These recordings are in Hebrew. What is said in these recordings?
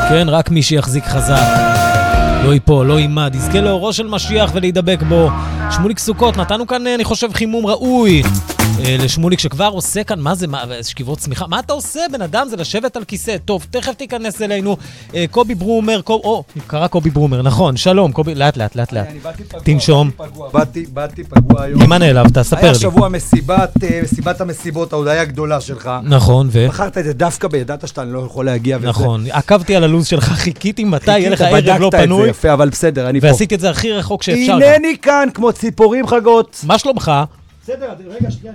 כן, רק מי שיחזיק חזק. לא ייפול, לא יימד, יזכה לאורו של משיח ולהידבק בו. שמוליק סוכות, נתנו כאן, אני חושב, חימום ראוי לשמוליק שכבר עושה כאן, מה זה, שכיבות צמיחה? מה אתה עושה, בן אדם? זה לשבת על כיסא. טוב, תכף תיכנס אלינו. קובי ברומר, קרא קובי ברומר, נכון, שלום, קובי, לאט. תנשום. באתי פגוע היום. ממה נעלבת? ספר לי. היה שבוע מסיבת המסיבות, ההודעה הגדולה שלך. נכון, בחרת את זה דווקא בידעת שאתה לא יכול להגיע וזה. נכון, עקבתי על הלוז שלך, חיכיתי מתי יהיה לך ערב לא פנוי. יפה, אבל בסדר, אני פה. ועשיתי את זה הכי רחוק שאפשר. הנני כאן כמו ציפורים חגות. מה שלומך? בסדר, רגע, שנייה.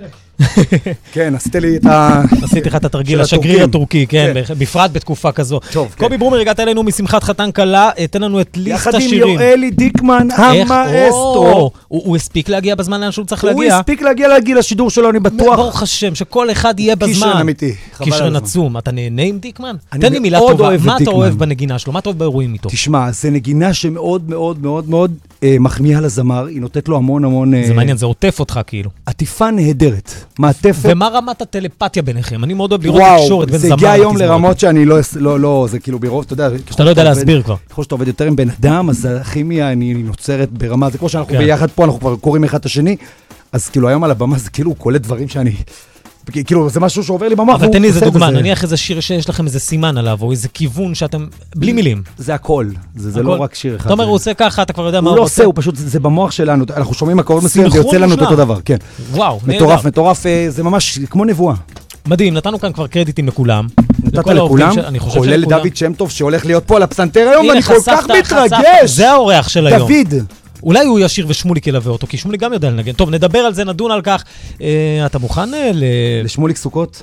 כן, עשיתי לי את עשיתי לך את התרגיל, השגריר הטורקי, כן, בפרט בתקופה כזו. קובי ברומר, הגעת אלינו משמחת חתן קלה, תן לנו את ליסט השירים. יחד עם יואלי דיקמן, המאסטרו. הוא הספיק להגיע בזמן לאן שהוא צריך להגיע? הוא הספיק להגיע לגיל השידור שלו, אני בטוח. ברוך השם, שכל אחד יהיה בזמן. כישרן אמיתי. כישרן עצום. אתה נהנה עם דיקמן? תן לי מילה טובה. מה אתה אוהב בנגינה שלו? מה אתה אוהב באירועים איתו? תשמע, זה נגינה שמאוד מאוד מאוד מאוד מחמיאה לזמר, היא נותנת לו המון... זה מעניין, זה עוטף אותך כאילו. עטיפה נהדרת, מעטפת. ומה רמת הטלפתיה ביניכם? אני מאוד אוהב לראות תקשורת בין זמר. זה הגיע היום לרמות שאני לא, זה כאילו ברוב, אתה יודע. שאתה לא יודע להסביר כבר. ככל שאתה עובד יותר עם בן אדם, אז הכימיה נוצרת ברמה, זה כמו שאנחנו ביחד פה, אנחנו כבר קוראים אחד את השני, אז כאילו היום על הבמה זה כאילו קולט דברים שאני... כאילו, זה משהו שעובר לי במוח. אבל תן לי איזה דוגמה, נניח איזה שיר שיש לכם איזה סימן עליו, או איזה כיוון שאתם, בלי מילים. זה הכל, זה לא רק שיר אחד. אתה אומר, הוא עושה ככה, אתה כבר יודע מה הוא עושה. הוא פשוט, זה במוח שלנו, אנחנו שומעים הכל מסוים, זה יוצא לנו את אותו דבר, כן. וואו, מטורף, זה ממש כמו נבואה. מדהים, נתנו כאן כבר קרדיטים לכולם. נתת לכולם, כולל דוד שם טוב שהולך להיות פה על הפסנתר היום, ואני כל כך מתרגש. זה האורח של היום. דוד. אולי הוא ישיר ושמוליק ילווה אותו, כי שמוליק גם יודע לנגן. טוב, נדבר על זה, נדון על כך. אתה מוכן לשמוליק סוכות?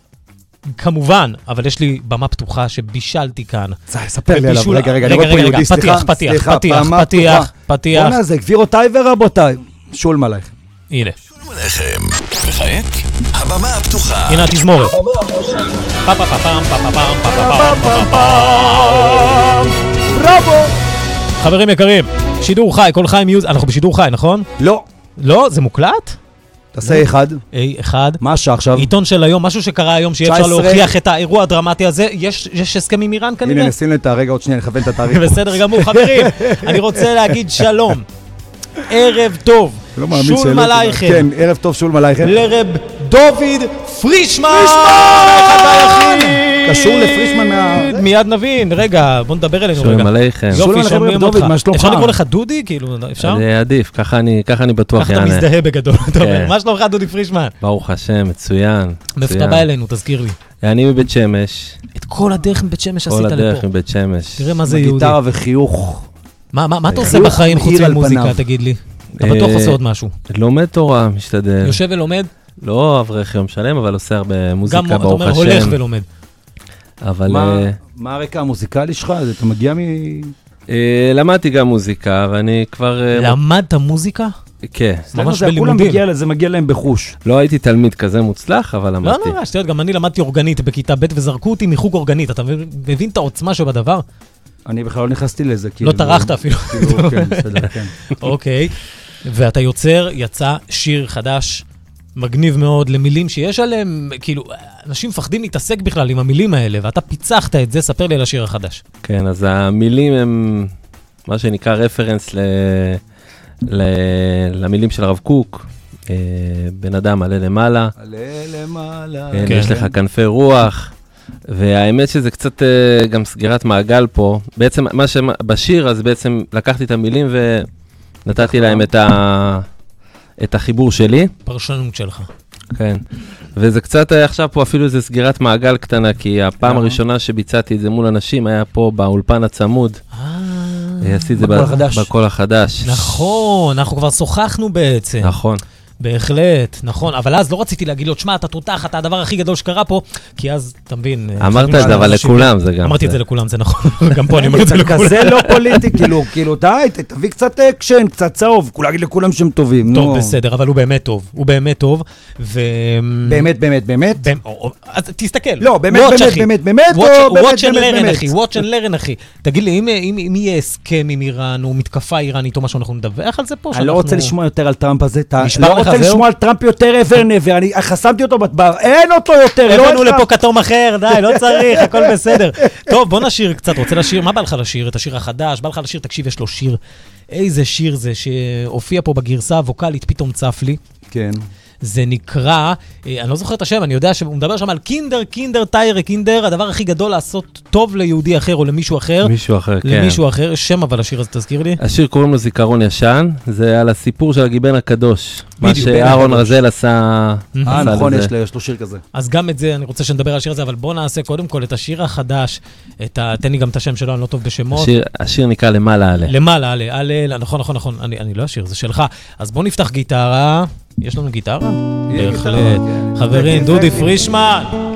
כמובן, אבל יש לי במה פתוחה שבישלתי כאן. ספר לי עליו, רגע, אני רואה פה יהודי, פתיח. בוא'נה, זה גבירותיי ורבותיי. שולם עלייך. הנה. שולם עליכם. וכעת, הבמה הפתוחה. הנה התזמורת. בראבו! חברים יקרים, שידור חי, כל חי מיוז... אנחנו בשידור חי, נכון? לא. לא? זה מוקלט? תעשה אחד. אחד. מה השעה עכשיו? עיתון של היום, משהו שקרה היום, שיהיה אפשר להוכיח את האירוע הדרמטי הזה. יש הסכם עם איראן כנראה? הנה, נשים את הרגע עוד שנייה, נכוון את התאריך. בסדר גמור, חברים. אני רוצה להגיד שלום. ערב טוב. שולם עלייכם. כן, ערב טוב, שולם עלייכם. לרב דוד פרישמן! קשור לפרישמן מיד נבין. רגע, בוא נדבר אלינו רגע. שולם עלייכם. יופי, שומעים אותך. מה שלומך? אפשר לקרוא לך דודי? כאילו, אפשר? זה עדיף, ככה אני בטוח ככה אתה מזדהה בגדול. מה שלומך דודי פרישמן? ברוך השם, מצוין. מאיפה אתה בא אלינו, תזכיר לי. אני מבית שמש. את כל הדרך מבית שמש עשית לפה. כל הדרך מבית שמש. תראה מה זה יהודי. גיטרה וחיוך. מה אתה עושה בחיים חוץ ממוזיקה, תגיד לי? אתה בטוח עושה עוד משהו. לומד תורה, משתדל. יושב ולומד? לא אברך יום שלם, אבל עושה הרבה מוזיקה, ברוך השם. גם, אתה אומר, הולך ולומד. אבל... מה הרקע המוזיקלי שלך? אתה מגיע למדתי גם מוזיקה, ואני כבר... למדת מוזיקה? כן. ממש בלימודים. זה מגיע להם בחוש. לא הייתי תלמיד כזה מוצלח, אבל למדתי. לא, שתיות, גם אני למדתי אורגנית בכיתה ב' וזרקו אותי מחוג אורגנית. אתה מבין את העוצמה שבדבר? אני בכלל לא נכנסתי לזה. לא טרחת אפילו. כן, בסדר, כן. אוקיי. ואתה יצא שיר חדש, מגניב מאוד, למילים שיש עליהם, כאילו, אנשים מפחדים להתעסק בכלל עם המילים האלה, ואתה פיצחת את זה, ספר לי על השיר החדש. כן, אז המילים הם מה שנקרא רפרנס למילים של הרב קוק, בן אדם עלה למעלה. עלה למעלה. כן, יש לך כנפי רוח, והאמת שזה קצת גם סגירת מעגל פה. בעצם, בשיר, אז בעצם לקחתי את המילים ונתתי להם את החיבור שלי. פרשנות שלך. כן. וזה קצת עכשיו פה אפילו איזה סגירת מעגל קטנה, כי הפעם הראשונה שביצעתי את זה מול אנשים היה פה באולפן הצמוד. עשיתי את זה בקול החדש. נכון, אנחנו כבר שוחחנו בעצם. נכון. בהחלט, נכון, אבל אז לא רציתי להגיד לו, תשמע, אתה תותח, אתה הדבר הכי גדול שקרה פה, כי אז, אתה מבין... אמרת את זה, אבל לכולם זה גם... אמרתי את זה לכולם, זה נכון, גם פה אני אומר את זה לכולם. כזה לא פוליטי, כאילו, תביא קצת אקשן, קצת צהוב, להגיד לכולם שהם טובים. טוב, בסדר, אבל הוא באמת טוב, באמת, באמת? אז תסתכל. לא, באמת, Watch and learn, אחי, watch and learn, אחי. תגיד לי, אם יהיה הסכם עם איראן, או מתקפה איראנית, או משהו, אנחנו נדווח על זה פה? אני לא רוצה לשמוע יותר על טראמפ הזה. רוצה לשמוע על טראמפ יותר ever never, אני חסמתי אותו, אין אותו יותר, לא הבאנו לפה כתום אחר, די, לא צריך, הכל בסדר. טוב, בוא נשיר קצת, רוצה לשיר, מה בא לך לשיר? את השיר החדש, בא לך לשיר, תקשיב, יש לו שיר. איזה שיר זה שהופיע פה בגרסה הווקלית, פתאום צף לי. כן. זה נקרא, אני לא זוכר את השם, אני יודע שהוא מדבר שם על קינדר, טיירה קינדר, הדבר הכי גדול לעשות טוב ליהודי אחר או למישהו אחר. מישהו אחר, כן. למישהו אחר, שם אבל השיר הזה, תזכיר לי. השיר קוראים לו זיכרון ישן, זה על הסיפור של הגיבן הקדוש. מה שאהרון רזל עשה נכון, לזה. יש לו שיר כזה. אז גם את זה, אני רוצה שנדבר על השיר הזה, אבל בוא נעשה קודם כל את השיר החדש, תן לי גם את השם שלו, אני לא טוב בשמות. השיר נקרא למעלה עלה. למעלה עלה, נכון, אני לא אשיר, זה שלך. אז בוא נפתח גיטרה, יש לנו גיטרה? בהחלט. חברים, דודי פרישמן.